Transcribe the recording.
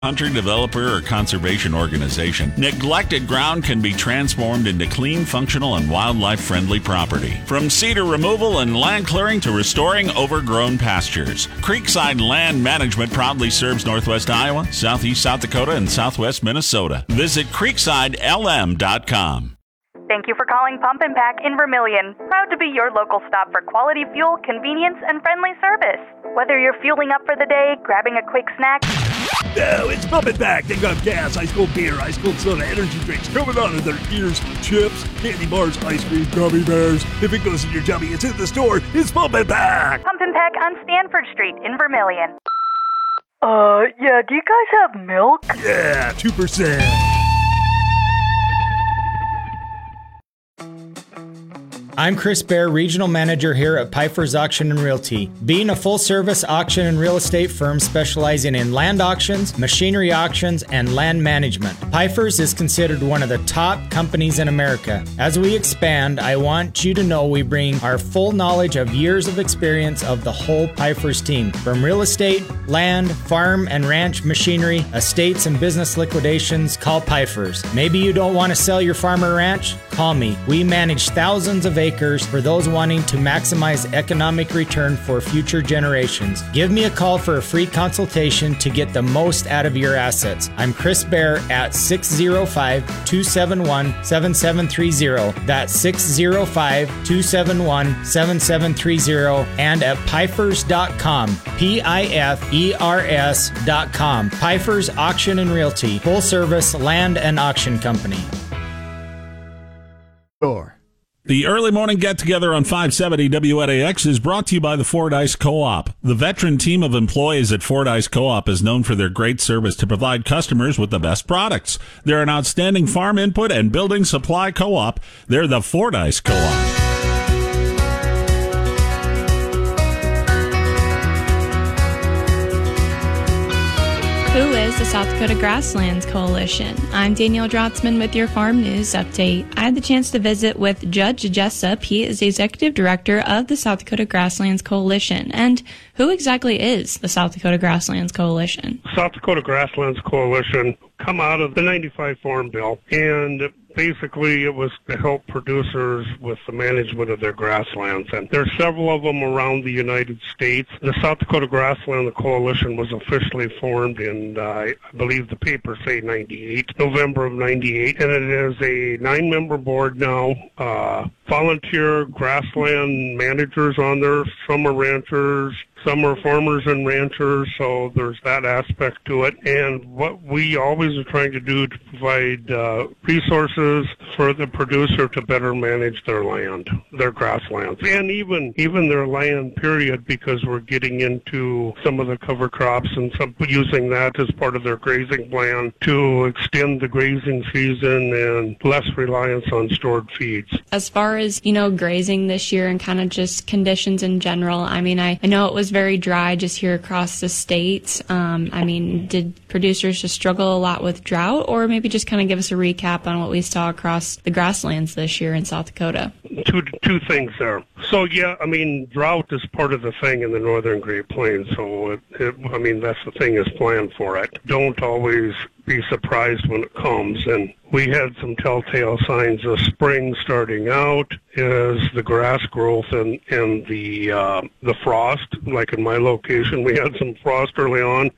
Hunter, developer, or conservation organization, neglected ground can be transformed into clean, functional, and wildlife-friendly property. From cedar removal and land clearing to restoring overgrown pastures, Creekside Land Management proudly serves Northwest Iowa, Southeast South Dakota, and Southwest Minnesota. Visit CreeksideLM.com. Thank you for calling Pump and Pack in Vermilion. Proud to be your local stop for quality fuel, convenience, and friendly service. Whether you're fueling up for the day, grabbing a quick snack. No, it's Pump and Pack. They got gas, ice cold beer, ice cold soda, energy drinks coming out of their ears, chips, candy bars, ice cream, gummy bears. If it goes in your tummy, it's in the store. It's Pump and Pack. Pump and Pack on Stanford Street in Vermilion. Yeah, do you guys have milk? Yeah, 2%. I'm Chris Bear, Regional Manager here at Pfeiffer's Auction and Realty. Being a full-service auction and real estate firm specializing in land auctions, machinery auctions, and land management, Pfeiffer's is considered one of the top companies in America. As we expand, I want you to know we bring our full knowledge of years of experience of the whole Pfeiffer's team. From real estate, land, farm and ranch machinery, estates and business liquidations, call Pfeiffer's. Maybe you don't want to sell your farm or ranch? Call me. We manage thousands of acres for those wanting to maximize economic return for future generations. Give me a call for a free consultation to get the most out of your assets. I'm Chris Bear at 605-271-7730. That's 605-271-7730 and at Pfeifers.com. Pifers.com. Pfeiffer's Auction and Realty, full service land and auction company. The early morning get-together on 570 WNAX is brought to you by the Fordyce Co-op. The veteran team of employees at Fordyce Co-op is known for their great service to provide customers with the best products. They're an outstanding farm input and building supply co-op. They're the Fordyce Co-op. Who is the South Dakota Grasslands Coalition? I'm Danielle Drotzman with your Farm News Update. I had the chance to visit with Judge Jessup. He is the Executive Director of the South Dakota Grasslands Coalition. And who exactly is the South Dakota Grasslands Coalition? South Dakota Grasslands Coalition come out of the 95 Farm Bill, and basically it was to help producers with the management of their grasslands. And there's several of them around the United States. The South Dakota Grassland Coalition was officially formed in, I believe the papers say 98, November of 98. And it is a 9-member board now, volunteer grassland managers on there. Some are ranchers, some are farmers and ranchers, so there's that aspect to it. And what we always are trying to do to provide resources for the producer to better manage their land, their grasslands, and even their land, period, because we're getting into some of the cover crops and some using that as part of their grazing plan to extend the grazing season and less reliance on stored feeds. As far as, grazing this year and kind of just conditions in general, I know it was very dry just here across the state. Did producers just struggle a lot with drought, or maybe just kind of give us a recap on what we saw across the grasslands this year in South Dakota? Two things there. So, drought is part of the thing in the northern Great Plains, so that's the thing is planned for it. Don't always be surprised when it comes, and we had some telltale signs of spring starting out as the grass growth and the frost. Like in my location, we had some frost early on,